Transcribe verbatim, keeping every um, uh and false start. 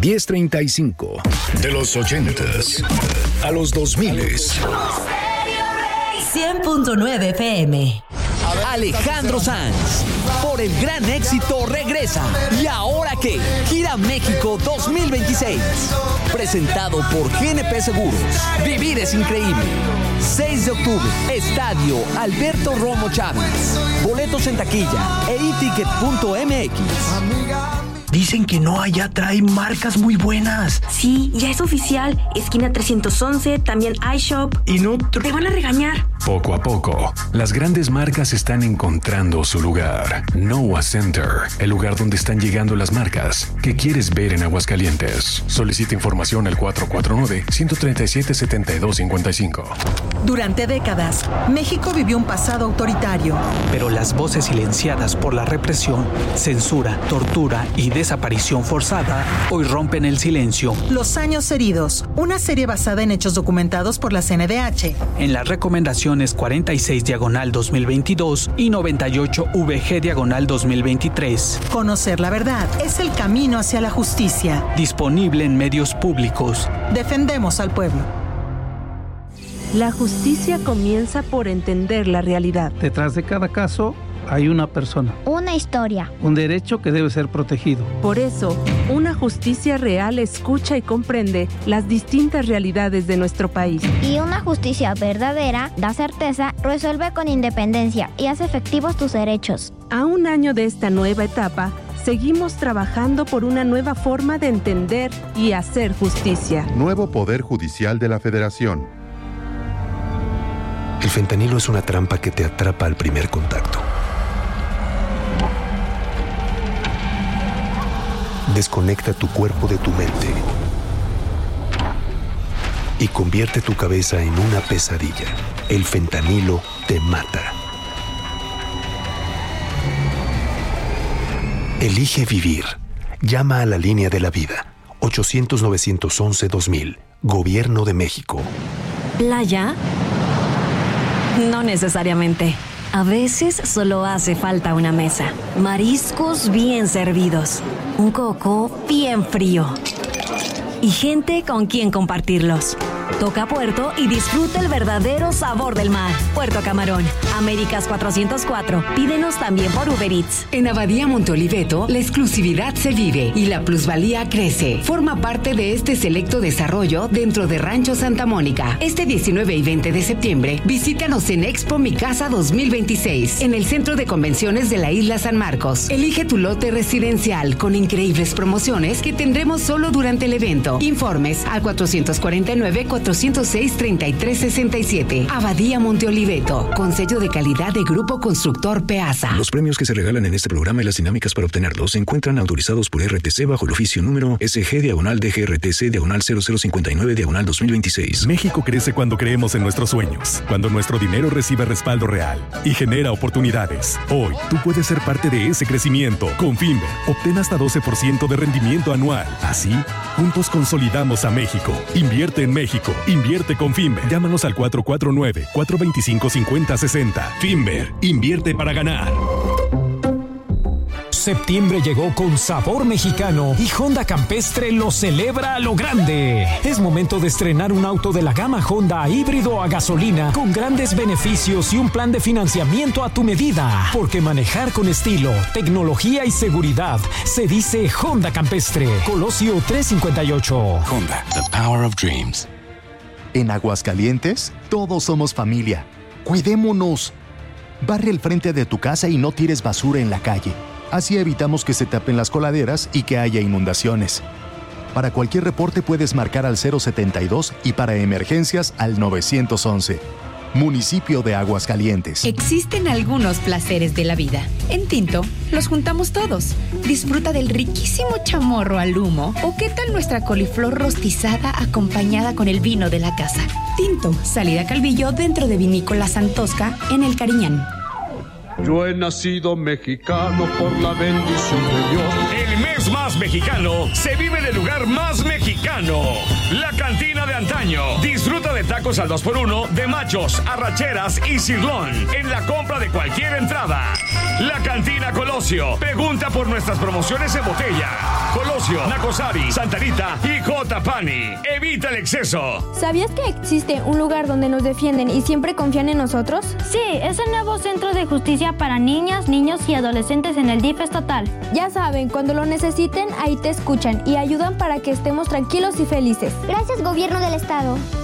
diez treinta y cinco. De los ochentas a los dos miles. cien punto nueve F M. Alejandro Sanz, por el gran éxito regresa. ¿Y ahora qué? Gira México dos mil veintiséis. Presentado por G N P Seguros. Vivir es increíble. seis de octubre, Estadio Alberto Romo Chávez. Boletos en taquilla e i ticket punto m x. Dicen que no, allá traen marcas muy buenas. Sí, ya es oficial. Esquina trescientos once, también iShop. Y no... Te van a regañar. Poco a poco, las grandes marcas están encontrando su lugar. Noah Center, el lugar donde están llegando las marcas que quieres ver en Aguascalientes. Solicita información al cuatro cuatro nueve, uno tres siete, siete dos cinco cinco. Durante décadas, México vivió un pasado autoritario. Pero las voces silenciadas por la represión, censura, tortura y desaparición forzada hoy rompen el silencio. Los años heridos, una serie basada en hechos documentados por la C N D H. En las recomendaciones cuarenta y seis diagonal dos mil veintidós y noventa y ocho V G diagonal dos mil veintitrés. Conocer la verdad es el camino hacia la justicia. Disponible en medios públicos. Defendemos al pueblo. La justicia comienza por entender la realidad. Detrás de cada caso hay una persona. Una historia. Un derecho que debe ser protegido. Por eso, una justicia real escucha y comprende las distintas realidades de nuestro país. Y una justicia verdadera da certeza, resuelve con independencia y hace efectivos tus derechos. A un año de esta nueva etapa, seguimos trabajando por una nueva forma de entender y hacer justicia. Nuevo Poder Judicial de la Federación. El fentanilo es una trampa que te atrapa al primer contacto. Desconecta tu cuerpo de tu mente y convierte tu cabeza en una pesadilla. El fentanilo te mata. Elige vivir. Llama a la línea de la vida. ochocientos, novecientos once, dos mil. Gobierno de México. ¿Playa? No necesariamente. A veces solo hace falta una mesa. Mariscos bien servidos. Un coco bien frío. Y gente con quien compartirlos. Toca Puerto y disfruta el verdadero sabor del mar. Puerto Camarón, Américas cuatrocientos cuatro. Pídenos también por Uber Eats. En Abadía Monteoliveto, la exclusividad se vive y la plusvalía crece. Forma parte de este selecto desarrollo dentro de Rancho Santa Mónica. Este diecinueve y veinte de septiembre, visítanos en Expo Mi Casa dos mil veintiséis, en el Centro de Convenciones de la Isla San Marcos. Elige tu lote residencial con increíbles promociones que tendremos solo durante el evento. Informes al cuatrocientos cuarenta y nueve, cuatrocientos seis, treinta y tres sesenta y siete. Abadía Monteoliveto, con sello de calidad de Grupo Constructor Peasa. Los premios que se regalan en este programa y las dinámicas para obtenerlos se encuentran autorizados por R T C bajo el oficio número S G diagonal D G R T C diagonal cero cero cincuenta y nueve diagonal dos mil veintiséis. México crece cuando creemos en nuestros sueños, cuando nuestro dinero recibe respaldo real y genera oportunidades. Hoy, tú puedes ser parte de ese crecimiento. Con Finver, obtén hasta doce por ciento de rendimiento anual. Así, juntos consolidamos a México. Invierte en México. Invierte con Finver. Llámanos al cuatro cuatro nueve, cuatro dos cinco, cinco cero seis cero. Finver. Invierte para ganar. Septiembre llegó con sabor mexicano y Honda Campestre lo celebra a lo grande. Es momento de estrenar un auto de la gama Honda híbrido a gasolina con grandes beneficios y un plan de financiamiento a tu medida. Porque manejar con estilo, tecnología y seguridad se dice Honda Campestre. Colosio trescientos cincuenta y ocho. Honda, the power of dreams. En Aguascalientes, todos somos familia. Cuidémonos. Barre el frente de tu casa y no tires basura en la calle. Así evitamos que se tapen las coladeras y que haya inundaciones. Para cualquier reporte puedes marcar al cero setenta y dos y para emergencias al nueve once. Municipio de Aguascalientes. Existen algunos placeres de la vida. En Tinto, los juntamos todos. Disfruta del riquísimo chamorro al humo o qué tal nuestra coliflor rostizada acompañada con el vino de la casa. Tinto, salida Calvillo dentro de Vinícola Santosca en El Cariñán. Yo he nacido mexicano por la bendición de Dios. El mes más mexicano se vive en el lugar más mexicano. La cantina de antaño. Disfruta de de tacos al dos por uno de machos, arracheras y cirlón en la compra de cualquier entrada. La Cantina Colosio. Pregunta por nuestras promociones en botella. Colosio, Nacosari, Santa Rita y J. Pani. Evita el exceso. ¿Sabías que existe un lugar donde nos defienden y siempre confían en nosotros? Sí, es el nuevo Centro de Justicia para Niñas, Niños y Adolescentes en el D I F estatal. Ya saben, cuando lo necesiten, ahí te escuchan y ayudan para que estemos tranquilos y felices. Gracias, Gobierno del Estado.